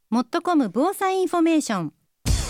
もっとコム防災インフォメーション。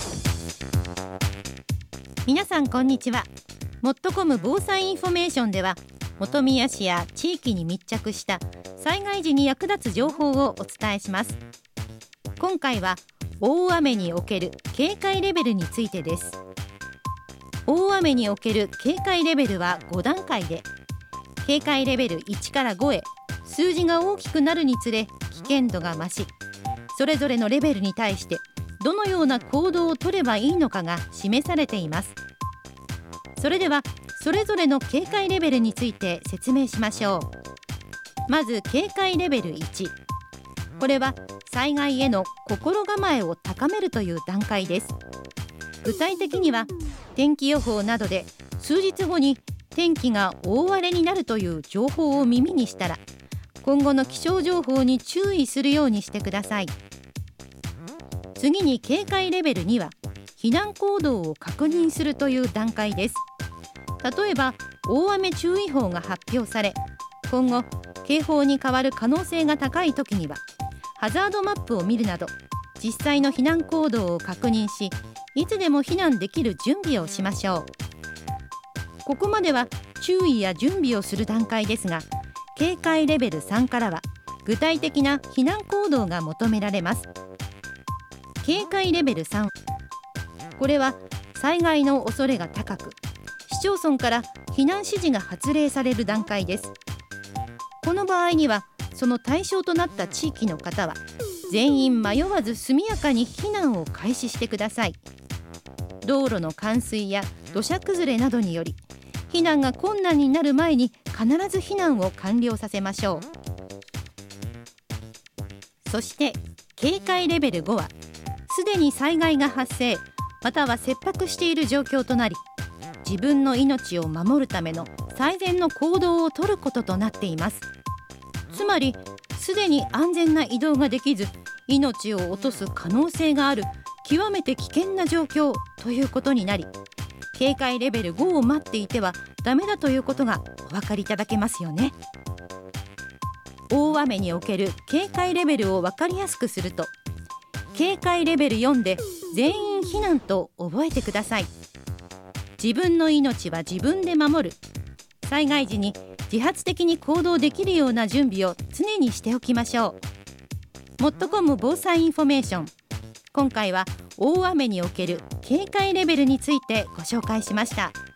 皆さんこんにちは。もっとコム防災インフォメーションでは、本宮市や地域に密着した災害時に役立つ情報をお伝えします。今回は大雨における警戒レベルについてです。大雨における警戒レベルは5段階で、警戒レベル1から5へ数字が大きくなるにつれ危険度が増し、それぞれのレベルに対してどのような行動を取ればいいのかが示されています。それではそれぞれの警戒レベルについて説明しましょう。まず警戒レベル1、これは災害への心構えを高めるという段階です。具体的には天気予報などで数日後に天気が大荒れになるという情報を耳にしたら、今後の気象情報に注意するようにしてください。次に警戒レベル2は避難行動を確認するという段階です。例えば大雨注意報が発表され、今後警報に変わる可能性が高い時にはハザードマップを見るなど実際の避難行動を確認し、いつでも避難できる準備をしましょう。ここまでは注意や準備をする段階ですが、警戒レベル3からは具体的な避難行動が求められます。警戒レベル3、これは災害の恐れが高く、市町村から避難指示が発令される段階です。この場合にはその対象となった地域の方は全員迷わず速やかに避難を開始してください。道路の冠水や土砂崩れなどにより避難が困難になる前に必ず避難を完了させましょう。そして警戒レベル5はすでに災害が発生または切迫している状況となり、自分の命を守るための最善の行動を取ることとなっています。つまりすでに安全な移動ができず命を落とす可能性がある極めて危険な状況ということになり、警戒レベル5を待っていてはダメだということがお分かりいただけますよね。大雨における警戒レベルを分かりやすくすると、警戒レベル4で全員避難と覚えてください。自分の命は自分で守る。災害時に自発的に行動できるような準備を常にしておきましょう。もっとコム防災インフォメーション、今回は大雨における警戒レベルについてご紹介しました。